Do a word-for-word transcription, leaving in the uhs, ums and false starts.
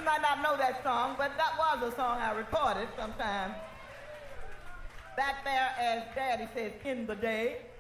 might not know that song, but that was a song I recorded sometime back there, as Daddy says, in the day.